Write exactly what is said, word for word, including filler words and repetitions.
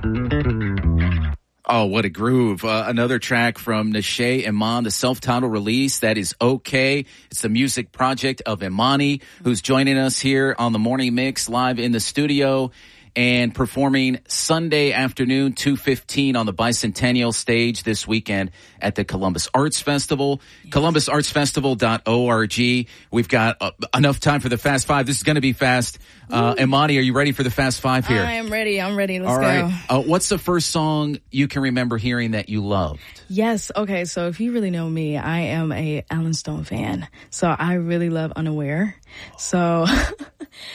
Oh, what a groove. Uh, another track from Nashe Iman, the self-titled release. That is Okay. It's the music project of Imani, who's joining us here on the Morning Mix live in the studio and performing Sunday afternoon, two fifteen on the Bicentennial stage this weekend at the Columbus Arts Festival, yes. columbus arts festival dot org. We've got uh, enough time for the Fast Five. This is going to be fast. Uh, Imani, are you ready for the Fast Five here? I am ready. I'm ready. Let's All right. go. Uh, what's the first song you can remember hearing that you loved? Yes. Okay. So if you really know me, I am a Alan Stone fan. So I really love Unaware. So